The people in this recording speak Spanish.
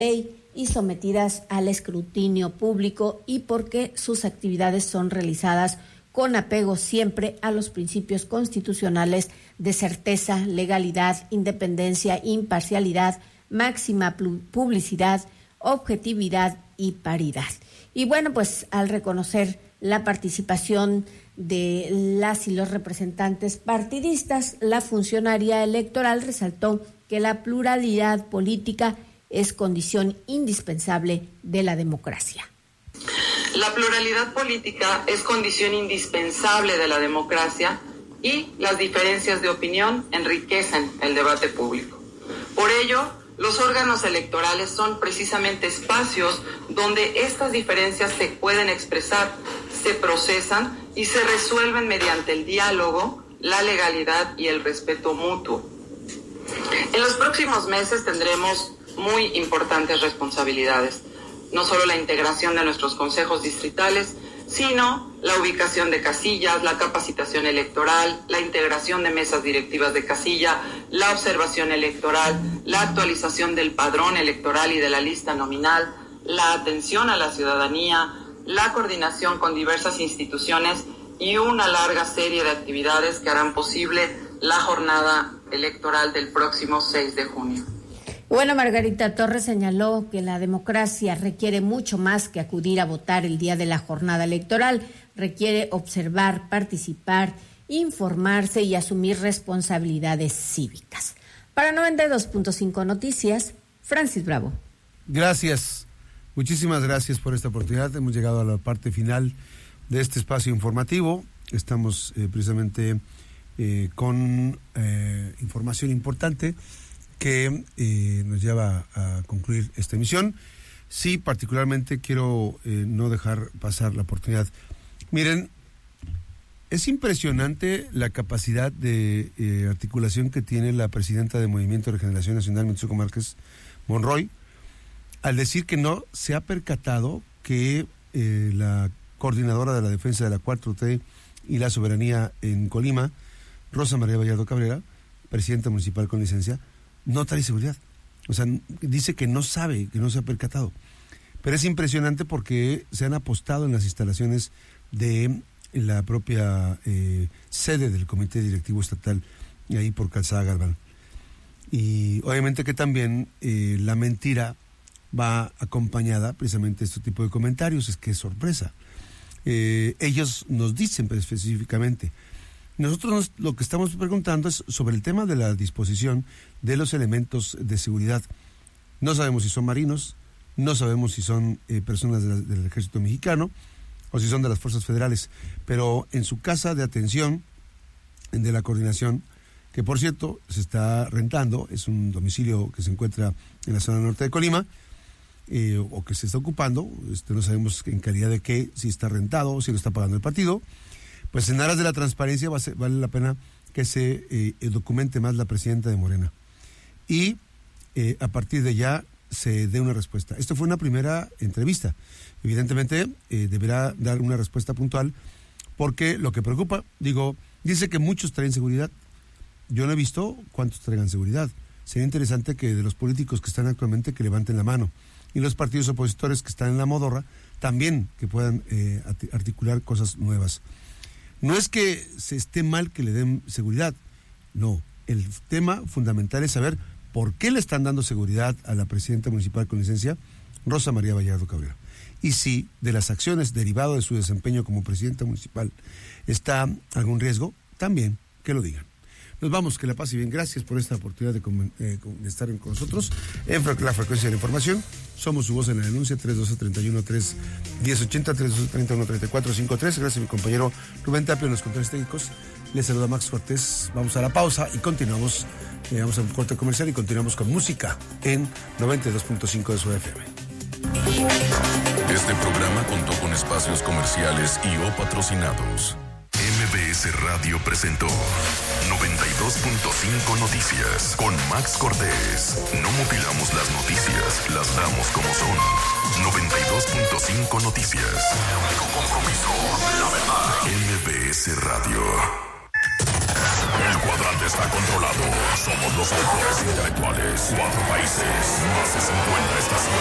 ley y sometidas al escrutinio público y porque sus actividades son realizadas con apego siempre a los principios constitucionales de certeza, legalidad, independencia, imparcialidad, máxima publicidad, objetividad y paridad. Y bueno, pues al reconocer la participación de las y los representantes partidistas, la funcionaria electoral resaltó que la pluralidad política es condición indispensable de la democracia. La pluralidad política es condición indispensable de la democracia y las diferencias de opinión enriquecen el debate público. Por ello, los órganos electorales son precisamente espacios donde estas diferencias se pueden expresar, se procesan y se resuelven mediante el diálogo, la legalidad y el respeto mutuo. En los próximos meses tendremos muy importantes responsabilidades, no solo la integración de nuestros consejos distritales, sino la ubicación de casillas, la capacitación electoral, la integración de mesas directivas de casilla, la observación electoral, la actualización del padrón electoral y de la lista nominal, la atención a la ciudadanía, la coordinación con diversas instituciones y una larga serie de actividades que harán posible la jornada electoral del próximo 6 de junio. Bueno, Margarita Torres señaló que la democracia requiere mucho más que acudir a votar el día de la jornada electoral. Requiere observar, participar, informarse y asumir responsabilidades cívicas. Para 92.5 Noticias, Francis Bravo. Gracias, muchísimas gracias por esta oportunidad. Hemos llegado a la parte final de este espacio informativo. Estamos precisamente con información importante que nos lleva a concluir esta emisión. Sí, particularmente quiero no dejar pasar la oportunidad. Miren, es impresionante la capacidad de articulación que tiene la presidenta de Movimiento de Regeneración Nacional, Mitsuko Márquez Monroy, al decir que no se ha percatado que la coordinadora de la defensa de la 4T y la soberanía en Colima, Rosa María Vallardo Cabrera, presidenta municipal con licencia, no trae seguridad. O sea, dice que no sabe, que no se ha percatado. Pero es impresionante porque se han apostado en las instalaciones de la propia sede del Comité Directivo Estatal, ahí por Calzada Galván. Y obviamente que también la mentira va acompañada precisamente de este tipo de comentarios. Es que es sorpresa. Ellos nos dicen específicamente. Nosotros lo que estamos preguntando es sobre el tema de la disposición de los elementos de seguridad. No sabemos si son marinos, no sabemos si son personas del Ejército Mexicano o si son de las Fuerzas Federales, pero en su casa de atención de la coordinación, que por cierto se está rentando, es un domicilio que se encuentra en la zona norte de Colima, o que se está ocupando, no sabemos en calidad de qué, si está rentado o si lo está pagando el partido. Pues en aras de la transparencia vale la pena que se documente más la presidenta de Morena. Y a partir de ya se dé una respuesta. Esto fue una primera entrevista. Evidentemente deberá dar una respuesta puntual porque lo que preocupa, dice que muchos traen seguridad. Yo no he visto cuántos traigan seguridad. Sería interesante que de los políticos que están actualmente que levanten la mano. Y los partidos opositores que están en la modorra también que puedan articular cosas nuevas. No es que se esté mal que le den seguridad, no. El tema fundamental es saber por qué le están dando seguridad a la presidenta municipal con licencia, Rosa María Vallardo Cabrera. Y si de las acciones derivado de su desempeño como presidenta municipal está algún riesgo, también que lo digan. Nos vamos, que la pase bien. Gracias por esta oportunidad de estar con nosotros en la frecuencia de la información. Somos su voz en la denuncia, 312-31-3-1080, 312-31-34-53. Gracias a mi compañero Rubén Tapio en los controles técnicos. Les saluda Max Cortés. Vamos a la pausa y continuamos. Vamos a un corte comercial y continuamos con música en 92.5 de su FM. Este programa contó con espacios comerciales y o patrocinados. MBS Radio presentó 92.5 Noticias con Max Cortés. No mutilamos las noticias, las damos como son. 92.5 Noticias. El único compromiso, la verdad. MBS Radio. El cuadrante está controlado. Somos los autores intelectuales. 4 países, más de 50 estaciones.